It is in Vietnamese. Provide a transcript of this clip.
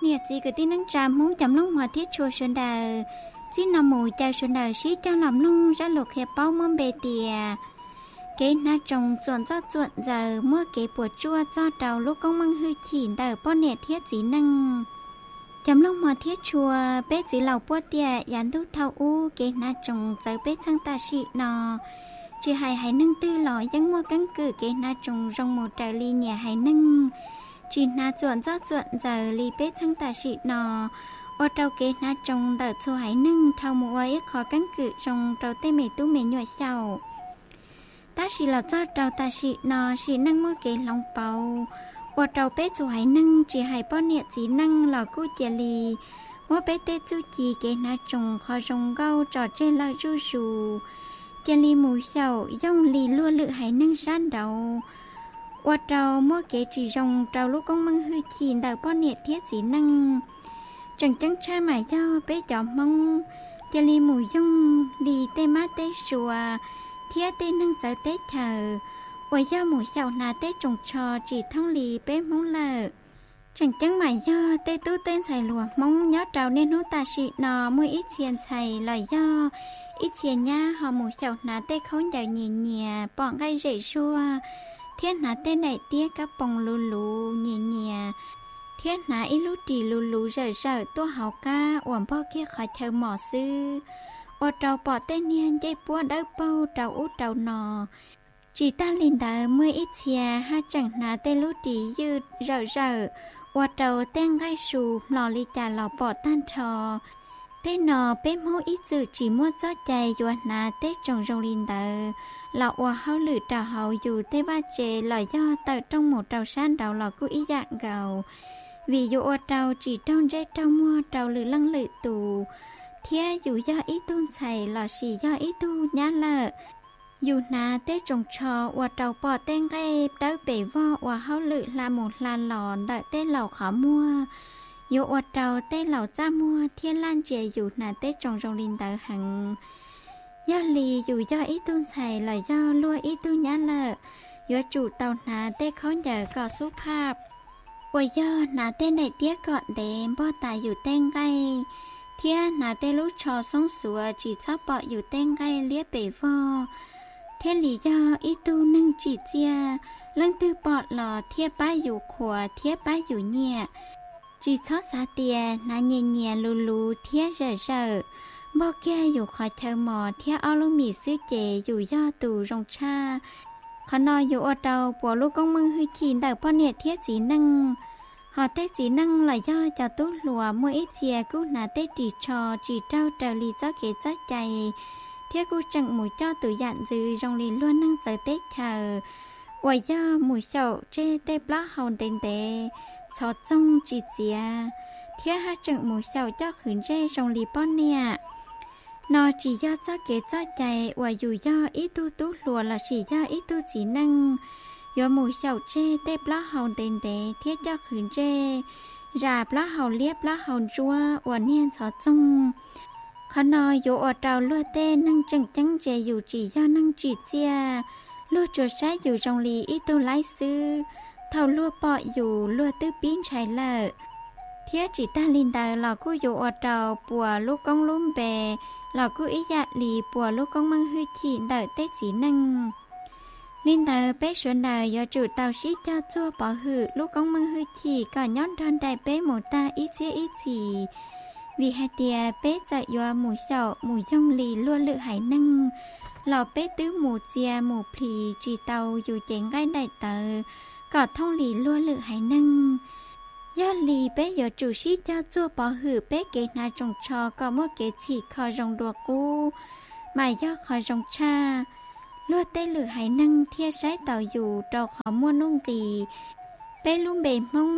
nè chỉ cái tin nắng tràm muốn chấm lông hòa thiết chùa sơn đờ chỉ nằm mù chào sơn đờ xí cho làm lông ra lục hẹp bao mâm bề tìa cái na trồng chuột giờ mua cái bùa chua cho đầu lúc công măng hư chỉ đờ bao nè thiết chỉ năng chấm lông hòa thiết chùa bé chỉ lầu bùa tìa dán đút thâu u cái na trồng giờ bé sang ta xị nò chỉ hai nâng tư lò dân mua cắn cử cái na trồng rong một trà ly nhà hai nâng chỉ na chuột giờ ly bé sang ta xị nò ở trâu cái na trồng đợt số hai nâng thâu một ít khó cắn cử trồng trâu tê mày tú mày nhồi sầu ta xị là cho trâu ta xị nò xị nâng mua cái lòng bầu ở trâu bé số hai nâng chỉ hai bao nhiêu chỉ nâng lò cú chè ly mua bé tê chú chỉ cái na trồng khó trồng gâu trò trên lò ru rù chè ly mù sầu dòng ly lua lự hai nâng san đầu ở trâu mua cái chỉ trồng trâu lúc công măng hư chỉ đợt bao nhiêu thiết chỉ nâng chẳng chẳng cha mà do bé chọn mong chè ly mù dòng ly tê má tê sùa thiết tê nâng giờ tết thờ ở do mù sầu nà tết trồng trò chỉ thông ly bé mong lợ chẳng chẳng mà do tê tú tên xài lùa mong nhớ trâu nên hú ta xị nò mua ít tiền xài lời do ít tiền nha họ mù sầu nà tê khốn giàu nhẹ nhẹ bọn gây rễ xua thiết nà tê đại tía các bông lù lù nhẹ nhẹ thiết nà ít lú trì lù lù rỡ tua hào ca uổng bao kia khỏi chờ mỏ sư ở trâu bỏ tên niên dây búa đỡ bao trâu út trâu nò chỉ ta lên đỡ mới ít xìa ha chẳng nà tê lú trì dư rỡ ở trâu tên gai sù lò ly trà lò bỏ tan trò tê nò bé mô ít dự chỉ mua gió chạy dù nà tê trồng rồng lên đỡ lò ở hao lử trào hậu dù tê ba chê lò do tờ trong một trào san đầu lò cứ ý dạng gầu vì dù ở trâu chỉ trong rễ trâu mua trâu lử lăng lử tù thia dù do ý tu xài lò xì do ý tu nhá lợ dù nà tê trồng trò ở trâu bỏ tên gây đỡ bể vo ở hao lử là một làn lò đợi tê lầu khó mua dù ở trâu tê lầu ra mua thiên lan chè dù nà tê trồng rồng lên đỡ hằng do lì dù do ý tu xài là do lua ý tu nhá lợ do chủ tàu nà tê khó nhờ có số pháp bởi do nà tê này tiếc gọn đếm bó tài dù tên gây thiên nà tê lúc trò sống sủa chỉ sắp bỏ dù tên gây liếp bể vo thiên lý do ý tu nâng chỉ chia lưng tư bọt lò thiết bá dù khủa thiết bá dù nhẹ chỉ chót xa tìa nà nhẹ nhẹ lù lù thiết rỡ bó kia dù khỏi thơ mò thiết áo lúc mì sư chế dù do tù rồng cha khó nói dù ở đầu của lúc công măng hư chín đợt bao nhiêu thiết chỉ năng họ tết chỉ năng là do cho tốt lùa mua ít xìa cú nà tết chỉ trò chỉ trao trào lì gió kế gió chạy thiết cú chẳng mùi cho tự dặn dư rong lì luôn năng giờ tết thờ bởi do mùi sầu chê tê blog hồn tên tê xó trong chỉ xìa thiết hát chẳng mùi sầu cho khửn chê rong lì bọn nè nó chỉ do cho kế cho chạy và dù do ít tu tú lùa là chỉ do ít tu chỉ năng do mùi sầu chê tê blog hồn tên tê thiết cho khửn chê ra blog hồn liếp blog hồn chua và niên xó trong khó nói dù ở trào lua tê năng chẳng chẳng chê dù chỉ do năng chỉ chia lua chuột trái dù trong lì ít tu lái sư thầu lua bọ dù lua tư biến trái lợ thiết chỉ ta linh tờ lò cú dù ở trào bùa lúc công lúm bè lò cú ý dạ lì bùa lúc công măng hư chỉ đợi tết chỉ năng linh tờ bé xuân đời do chủ tàu sĩ cho chua bỏ hư lúc công măng hư chỉ cả nhón tròn đại bé một ta ít xía ít chỉ vì hai tia bé chạy do mùi sầu mùi dông lì lua lự hải năng lò bé tứ mù chia mù phì chỉ tàu dù chén gai đại tờ cả thông lì lua lự hải năng do lì bé giờ chủ sĩ cho chua bỏ hử bé kế na trồng trò có một kế chỉ khó rồng đùa cu mà do khó rồng cha lua tê lự hải năng thia trái tàu dù trâu khó mua nung kỳ bé luôn bề mong